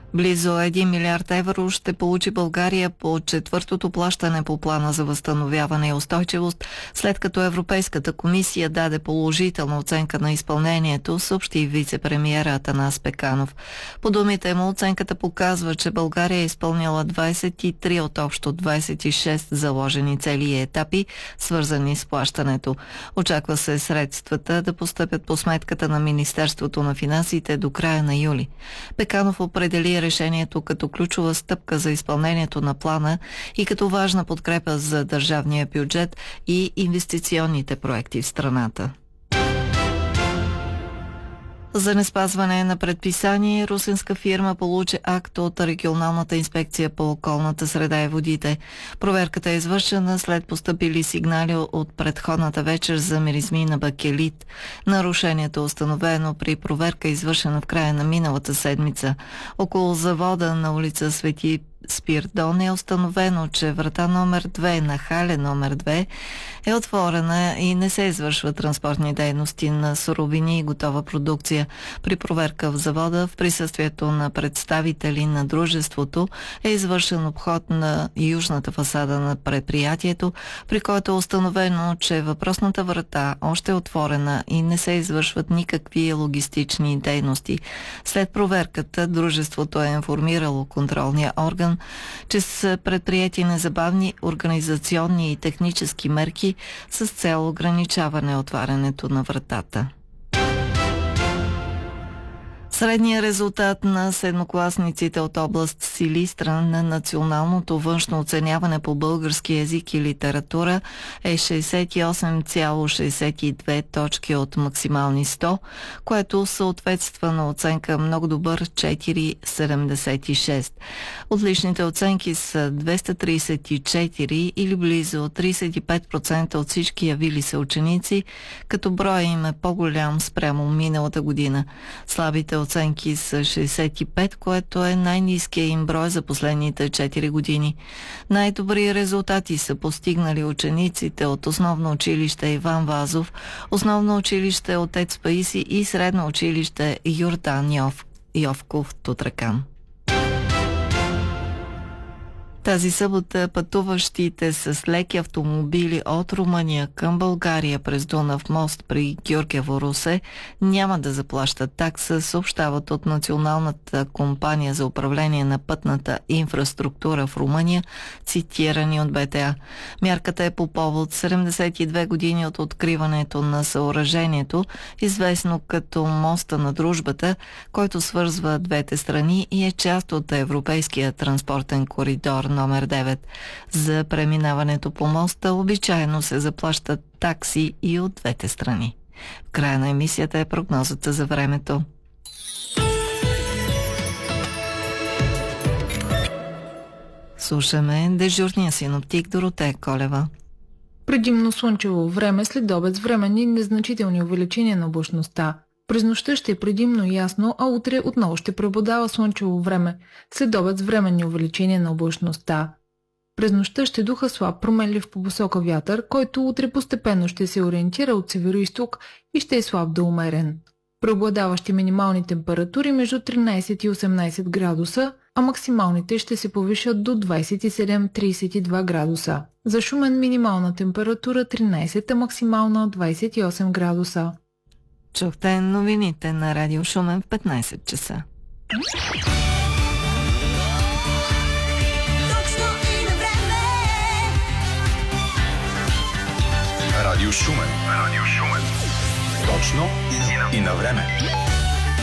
Близо 1 милиард евро ще получи България по четвъртото плащане по плана за възстановяване и устойчивост, след като Европейската комисия даде положителна оценка на изпълнението, съобщи вице-премиера Атанас Пеканов. По думите му, оценката показва, че България е изпълнила 23 от общо 26 заложени цели и етапи, свързани с плащането. Очаква се средствата да постъпят по сметката на Министерството на финансите до края на юли. Пеканов определи решението като ключова стъпка за изпълнението на плана и като важна подкрепа за държавния бюджет и инвестиционните проекти в страната. За неспазване на предписание, русинска фирма получи акт от регионалната инспекция по околната среда и водите. Проверката е извършена след постъпили сигнали от предходната вечер за миризми на бакелит. Нарушението е установено при проверка, извършена в края на миналата седмица. Около завода на улица Свети Спиридон е установено, че врата номер 2 на хале номер 2 е отворена и не се извършва транспортни дейности на суровини и готова продукция. При проверка в завода в присъствието на представители на дружеството е извършен обход на южната фасада на предприятието, при който е установено, че въпросната врата още е отворена и не се извършват никакви логистични дейности. След проверката дружеството е информирало контролния орган, че са предприети незабавни организационни и технически мерки с цел ограничаване отварянето на вратата. Средният резултат на седмокласниците от област Силистра на националното външно оценяване по български език и литература е 68,62 точки от максимални 100, което съответства на оценка много добър 4,76. Отличните оценки са 234 или близо 35% от всички явили се ученици, като броя им е по-голям спрямо миналата година. Слабите оценки са 65, което е най-ниският им брой за последните 4 години. Най-добри резултати са постигнали учениците от основно училище Иван Вазов, основно училище Отец Паиси и средно училище Йордан Йовков Тутракан. Тази събота пътуващите с леки автомобили от Румъния към България през Дунав мост при Георгиево Русе няма да заплащат такса, съобщават от Националната компания за управление на пътната инфраструктура в Румъния, цитирани от БТА. Мярката е по повод 72 години от откриването на съоръжението, известно като моста на дружбата, който свързва двете страни и е част от европейския транспортен коридор номер 9. За преминаването по моста обичайно се заплащат такси и от двете страни. В края на емисията е прогнозата за времето. Слушаме дежурния синоптик Доротея Колева. Предимно слънчево време, след обед с временни незначителни увеличения на облачността. През нощта ще е предимно ясно, а утре отново ще преобладава слънчево време, след обед с временни увеличения на облачността. През нощта ще духа слаб променлив по посока вятър, който утре постепенно ще се ориентира от североизток и ще е слаб до умерен. Преобладаващи минимални температури между 13 и 18 градуса, а максималните ще се повишат до 27-32 градуса. За Шумен минимална температура 13, а максимална 28 градуса. Чухте новините на Радио Шумен в 15 часа. Радио Шумен. Точно и на време.